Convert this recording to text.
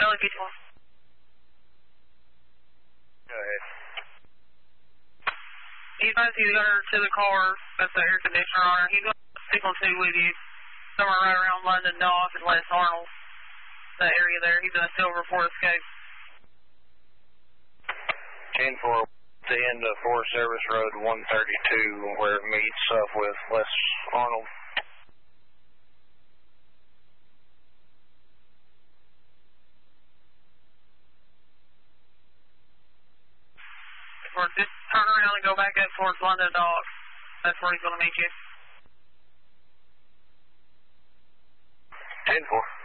Charlie Beach 1. Go ahead. He's about to go to the car. That's the air conditioner on her. He's going to stick on 2 with you. Somewhere right around London Dock and Les Arnold. That area there. He's in a silver Ford Escape. 10-4, the end of Forest Service Road 132, where it meets up with Les Arnold. Just turn around and go back up towards London Dock. That's where he's going to meet you. 10-4.